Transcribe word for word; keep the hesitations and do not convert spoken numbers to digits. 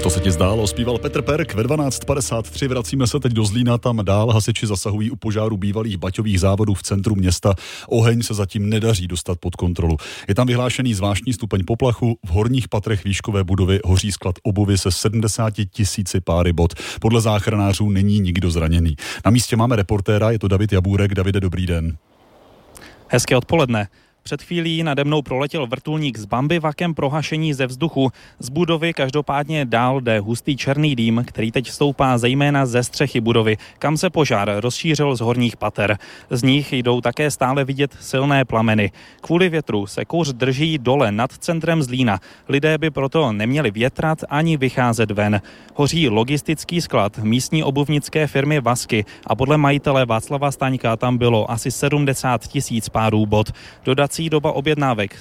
To se ti zdálo, zpíval Petr Perk ve dvanáct padesát tři. Vracíme se teď do Zlína, tam dál hasiči zasahují u požáru bývalých baťových závodů v centru města. Oheň se zatím nedaří dostat pod kontrolu. Je tam vyhlášený zvláštní stupeň poplachu, v horních patrech výškové budovy hoří sklad obuvy se sedmdesáti tisíci páry bot. Podle záchranářů není nikdo zraněný. Na místě máme reportéra, je to David Jabůrek. Davide, dobrý den. Hezké odpoledne. Před chvílí nade mnou proletěl vrtulník s bambivakem pro hašení ze vzduchu. Z budovy každopádně dál jde hustý černý dým, který teď stoupá zejména ze střechy budovy, kam se požár rozšířil z horních pater. Z nich jdou také stále vidět silné plameny. Kvůli větru se kouř drží dole nad centrem Zlína. Lidé by proto neměli větrat ani vycházet ven. Hoří logistický sklad místní obuvnické firmy Vasky a podle majitele Václava Staňka tam bylo asi sedmdesát tisíc párů bot. Dodací doba objednávek